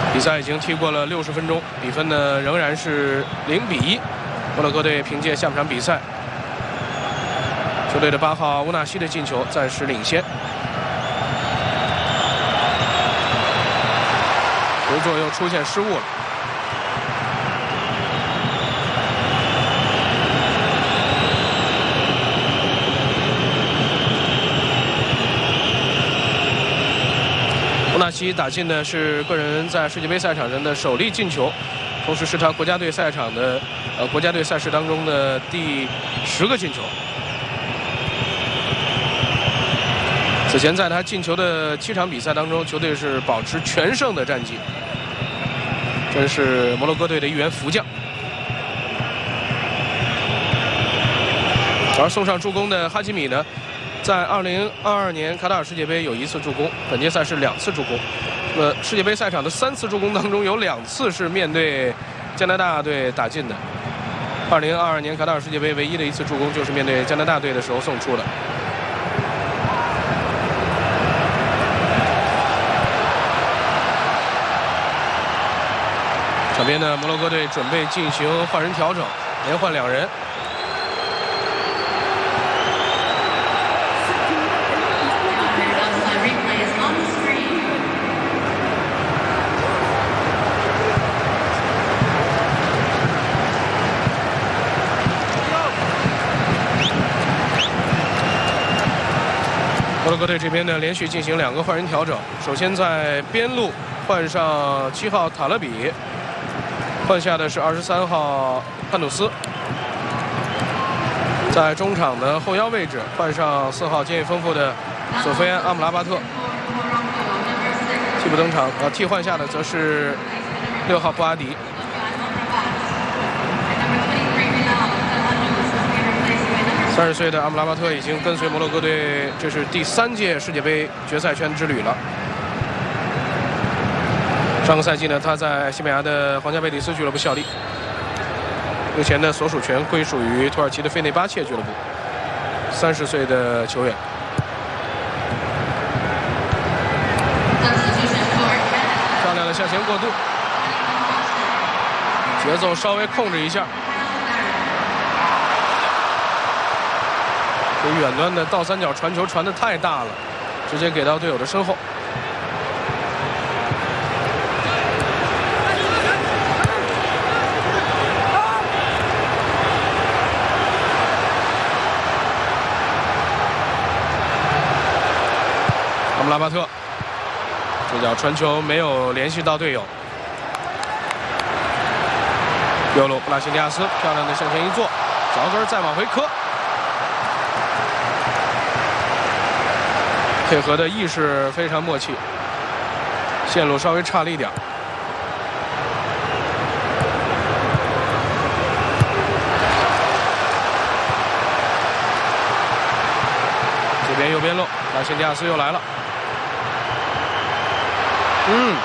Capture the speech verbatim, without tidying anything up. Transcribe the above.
比赛已经踢过了六十分钟，比分呢仍然是零比一。摩洛哥队凭借下半场比赛，球队的八号乌纳西的进球暂时领先。回做又出现失误了。乌纳西打进的是个人在世界杯赛场上的首粒进球，同时是他国家队赛场的呃国家队赛事当中的第十个进球。此前在他进球的七场比赛当中，球队是保持全胜的战绩，真是摩洛哥队的一员福将。而送上助攻的哈基米呢，在二零二二年卡塔尔世界杯有一次助攻，本届赛事两次助攻。那么世界杯赛场的三次助攻当中，有两次是面对加拿大队打进的。二零二二年卡塔尔世界杯唯一的一次助攻就是面对加拿大队的时候送出的。场边呢，摩洛哥队准备进行换人调整，连换两人。摩洛哥队这边呢，连续进行两个换人调整。首先在边路换上七号塔勒比。换下的是二十三号潘努斯，在中场的后腰位置换上四号经验丰富的索菲安·阿姆拉巴特。替补登场，呃，替换下的则是六号布阿迪。三十岁的阿姆拉巴特已经跟随摩洛哥队，这是第三届世界杯决赛圈之旅了。上个赛季呢，他在西班牙的皇家贝蒂斯俱乐部效力，目前的所属权归属于土耳其的费内巴切俱乐部。三十岁的球员，漂亮的向前过渡，节奏稍微控制一下，这远端的倒三角传球传得太大了，直接给到队友的身后。阿姆拉巴特这脚传球没有联系到队友，右路布拉辛尼亚斯漂亮的向前一坐，脚跟再往回磕，配合的意识非常默契，线路稍微差了一点。这边右边路，布拉辛尼亚斯又来了。嗯，